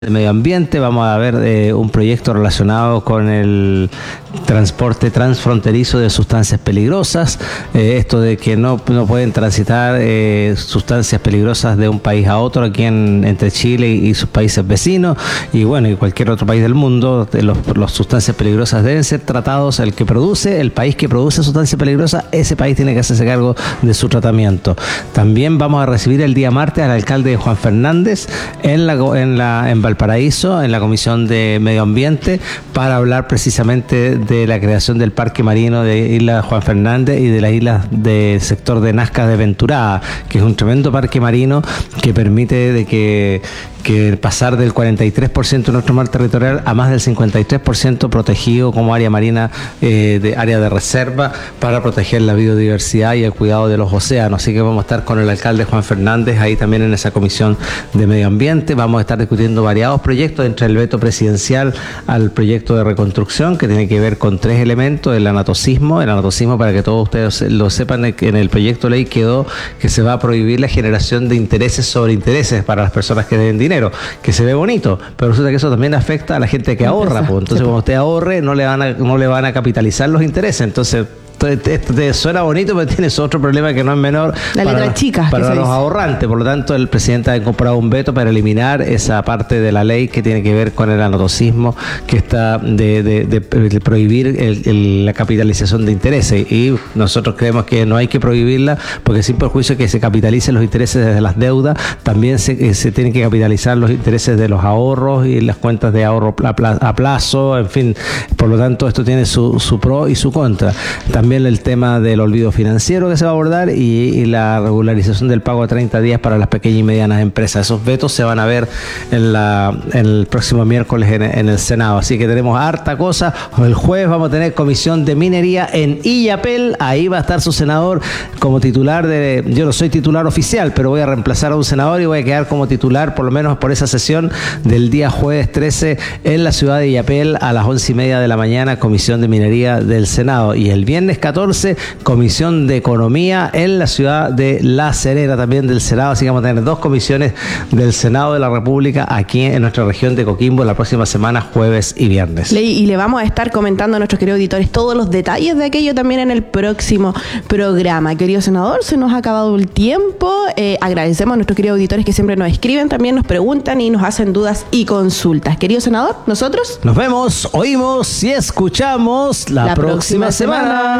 de Medio Ambiente, vamos a ver un proyecto relacionado con el transporte transfronterizo de sustancias peligrosas, esto de que no pueden transitar sustancias peligrosas de un país a otro aquí entre Chile y sus países vecinos, y bueno, y cualquier otro país del mundo. Las sustancias peligrosas deben ser tratados, el país que produce sustancias peligrosas, ese país tiene que hacerse cargo de su tratamiento. También vamos a recibir el día martes al alcalde Juan Fernández en Valparaíso, en la Comisión de Medio Ambiente, para hablar precisamente de la creación del Parque Marino de Isla Juan Fernández y de las islas del sector de Nazca de Venturada, que es un tremendo parque marino que permite de que pasar del 43% de nuestro mar territorial a más del 53% protegido como área marina, de área de reserva, para proteger la biodiversidad y el cuidado de los océanos. Así que vamos a estar con el alcalde Juan Fernández ahí también en esa Comisión de Medio Ambiente. Vamos a estar discutiendo variados proyectos, entre el veto presidencial al proyecto de reconstrucción, que tiene que ver con 3 elementos: el anatocismo, para que todos ustedes lo sepan, que en el proyecto de ley quedó que se va a prohibir la generación de intereses sobre intereses para las personas que deben dinero, que se ve bonito, pero resulta que eso también afecta a la gente que ahorra, pues. Entonces, cuando usted ahorre, no le van a capitalizar los intereses. Entonces, te suena bonito, pero tienes otro problema que no es menor para los ahorrantes. Por lo tanto, el presidente ha incorporado un veto para eliminar esa parte de la ley que tiene que ver con el anatocismo, que está de prohibir la capitalización de intereses. Y nosotros creemos que no hay que prohibirla, porque sin perjuicio que se capitalicen los intereses desde las deudas, también se tienen que capitalizar los intereses de los ahorros y las cuentas de ahorro a plazo, en fin. Por lo tanto, esto tiene su pro y su contra. También el tema del olvido financiero que se va a abordar y la regularización del pago a 30 días para las pequeñas y medianas empresas. Esos vetos se van a ver en el próximo miércoles en el Senado. Así que tenemos harta cosa. El jueves vamos a tener Comisión de Minería en Illapel. Ahí va a estar su senador como titular yo no soy titular oficial, pero voy a reemplazar a un senador y voy a quedar como titular, por lo menos por esa sesión del día jueves 13 en la ciudad de Illapel a las 11:30 de la mañana, Comisión de Minería del Senado. Y el viernes 14, Comisión de Economía en la ciudad de La Serena, también del Senado. Así que vamos a tener 2 comisiones del Senado de la República aquí en nuestra región de Coquimbo la próxima semana, jueves y viernes. Y le vamos a estar comentando a nuestros queridos auditores todos los detalles de aquello también en el próximo programa. Querido senador, se nos ha acabado el tiempo. Agradecemos a nuestros queridos auditores que siempre nos escriben, también nos preguntan y nos hacen dudas y consultas. Querido senador, nosotros nos vemos, oímos y escuchamos la próxima semana.